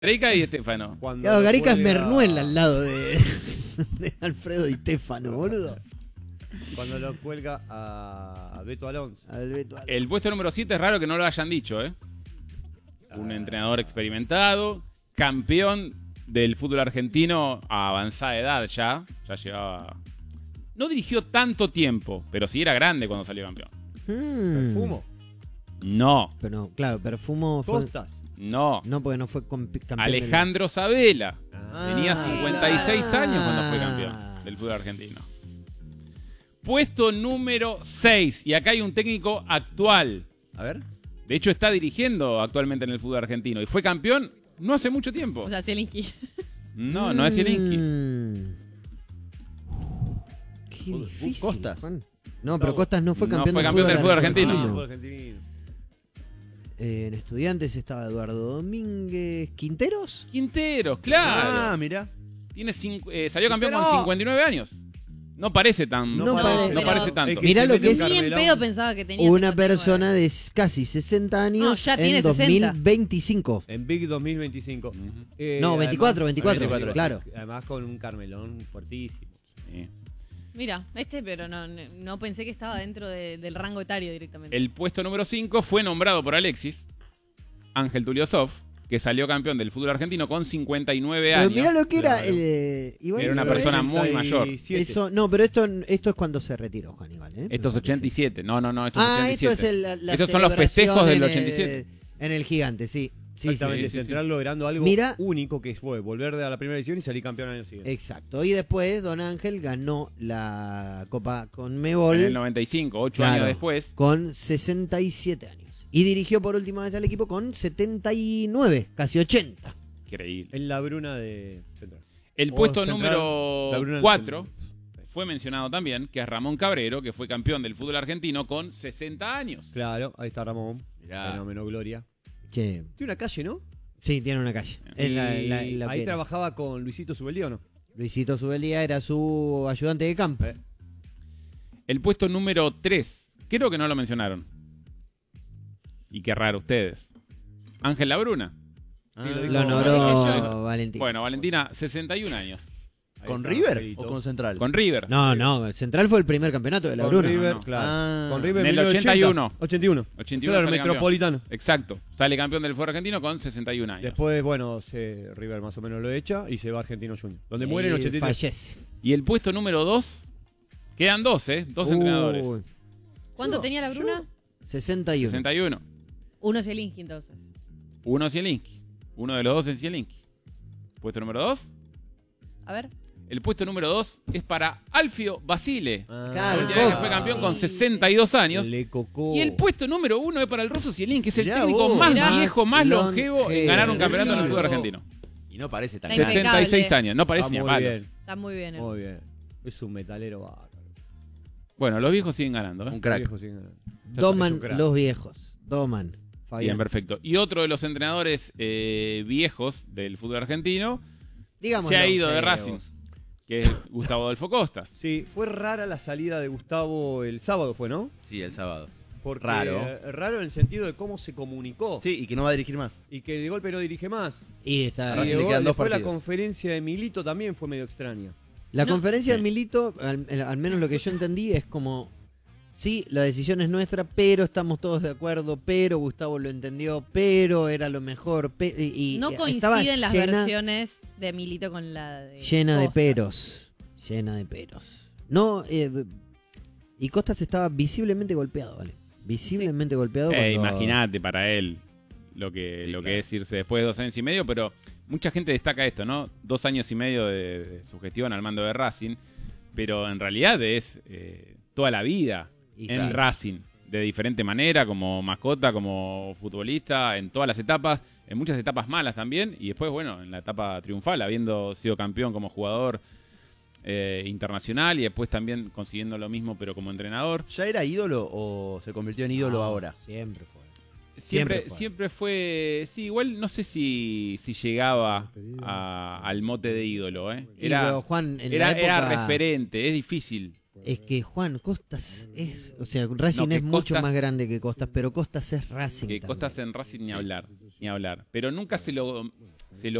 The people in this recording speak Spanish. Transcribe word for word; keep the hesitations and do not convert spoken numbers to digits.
Gareca y Di Stéfano. Cuando Claro, lo Gareca es cuelga- Mernuel al lado de, de Alfredo Di Stéfano, boludo. Cuando lo cuelga a Beto Alonso. Al Beto Alonso. El puesto número siete es raro que no lo hayan dicho, ¿eh? Un entrenador experimentado, campeón del fútbol argentino a avanzada edad ya. Ya llevaba... No dirigió tanto tiempo, pero sí era grande cuando salió campeón. Hmm. Fumo. No, Pero no, claro, Perfumo fue... Costas. no. No, porque no fue comp- campeón. Alejandro Sabela. Ah, Tenía cincuenta y seis claro. años cuando fue campeón del fútbol argentino. Puesto número seis. Y acá hay un técnico actual. A ver. De hecho, está dirigiendo actualmente en el fútbol argentino. Y fue campeón no hace mucho tiempo. O sea, Zielinski. No, no es Zielinski. Mm. Qué Fue- difícil, Costas. Juan. No, pero Costas no fue No campeón, fue campeón del fútbol argentino. Ah, fútbol argentino. Eh, en Estudiantes estaba Eduardo Domínguez. ¿Quinteros? Quinteros, claro. Ah, mirá. Tiene cincu- eh, salió campeón Pero- con cincuenta y nueve años. No parece tan. No No, parece. no parece pero- tanto. Es que Mirá se lo mete que un es- Ni en Carmelón. pedo pensaba que tenía Una cincuenta y nueve. persona de s- casi sesenta años No, ya tiene en sesenta. dos mil veinticinco. En Big dos mil veinticinco. Ujú. Eh, No, veinticuatro, veinticuatro, veinticuatro, claro. Además con un Carmelón fuertísimo. Sí. Mira, este, pero no, no pensé que estaba dentro de- del rango etario directamente. El puesto número cinco fue nombrado por Alexis, Ángel Tuliosov, que salió campeón del fútbol argentino con cincuenta y nueve Pero años. mirá lo que era. Claro. el- igual Era una eso persona es- muy mayor. sesenta y siete. Eso, no, pero esto, esto es cuando se retiró, Juan igual, ¿eh? Estos Me ochenta y parece. siete. No, no, no, estos Ah, ochenta y siete. esto es el, la, la Estos son los celebración festejos del en el- ochenta y siete. En el gigante, sí. Sí, sí, Exactamente, sí, sí, Central sí. logrando algo Mira- único que fue volver a la primera edición y salir campeón al año siguiente. Exacto. Y después Don Ángel ganó la Copa con En el Mebol noventa y cinco, ocho Claro. años después. con sesenta y siete años. Y dirigió por última vez al equipo con setenta y nueve, casi ochenta. Increíble. En la Bruna de Central. El O puesto Central, número la Bruna del cuatro Central. fue mencionado también, que es Ramón Cabrero, que fue campeón del fútbol argentino con sesenta años. Claro, ahí está Ramón. Mirá. Fenómeno Gloria. Che, Tiene una calle, ¿no? sí, tiene una calle. Es la- Y la- la que ahí era. trabajaba con Luisito Subeldía, ¿o no? Luisito Subeldía era su ayudante de campo. Eh. El puesto número tres, creo que no lo mencionaron. Y qué raro ustedes. Ángel Labruna. Sí, lo dijo- Lo dije honoró yo. Valentín. Bueno, Valentina, sesenta y un años. Ahí ¿Con está, River Angelito. o con Central? Con River. No, no, el Central fue el primer campeonato de la Con Bruna. River, No, no. claro. Ah. Con River En el mil novecientos ochenta y uno. ochenta y uno. ochenta y uno Claro, sale Metropolitano. campeón. Exacto. Sale campeón del fútbol argentino con sesenta y un años. Después, bueno, se, River más o menos lo echa y se va a Argentino Junior. Donde Y muere en ochenta y tres. fallece. Y el puesto número dos, quedan dos, ¿eh? Dos Uy, entrenadores. ¿Cuánto Yo, tenía la Bruna? sesenta y uno. sesenta y uno. Uno Zielinski, entonces. Uno Zielinski. Uno de los dos es Zielinski. Puesto número dos. A ver. El puesto número dos es para Alfio Basile. Claro, Argentina, Coco. que fue campeón con sesenta y dos años. Le cocó. Y el puesto número uno es para el Ruso Zielinski, que es el Mirá técnico vos. más Mirá. viejo, más longevo en Longevo. ganar un campeonato en el Mirá fútbol vos. argentino. Y no parece tan Está grande. impecable. sesenta y seis años, no parece Está ni a muy palos. bien, Está muy bien. eh. muy bien. Es un metalero bárbaro. Bueno, los viejos siguen ganando. ¿eh? Un crack. Viejo, sí, no. Doman Es un crack. los viejos. Doman. Bien, Fabián. perfecto. Y otro de los entrenadores eh, viejos del fútbol argentino Digamos se ha los ido de feos. Racing, que es Gustavo Adolfo Costas. Sí, fue rara la salida de Gustavo el sábado, fue, ¿no? Sí, el sábado. Porque, Raro. eh, raro en el sentido de cómo se comunicó. Sí, y que no va a dirigir más. Y que de golpe no dirige más. Y está. Y Racing le luego- quedan dos después la partidos. conferencia de Milito también fue medio extraña. La No. conferencia de Sí. Milito, al, al menos lo que yo entendí, es como. Sí, la decisión es nuestra, pero estamos todos de acuerdo, pero Gustavo lo entendió, pero era lo mejor. pe- y, y No estaba coinciden las llena, versiones de Milito con la de. Llena de Costas. peros. Llena de peros. No, eh, y Costas estaba visiblemente golpeado, ¿vale? Visiblemente golpeado. Eh, cuando- Imagínate para él lo que, Sí, lo que claro. es irse después de dos años y medio, pero mucha gente destaca esto, ¿no? Dos años y medio de, de su gestión al mando de Racing, pero en realidad es eh, toda la vida Y en sí. Racing, de diferente manera, como mascota, como futbolista, en todas las etapas, en muchas etapas malas también, y después, bueno, en la etapa triunfal, habiendo sido campeón como jugador eh, internacional y después también consiguiendo lo mismo, pero como entrenador. ¿Ya era ídolo o se convirtió en ídolo No, ahora? Siempre fue. Siempre, Siempre siempre fue. fue. Sí, igual no sé si, si llegaba a- al mote de ídolo, ¿eh? Y, Era, pero, Juan, en era, la era época- referente, es difícil. Es que Juan Costas es, o sea, Racing No, que es mucho Costas- más grande que Costas, pero Costas es Racing. Que también. Costas en Racing ni hablar, ni hablar. Pero nunca se lo. se lo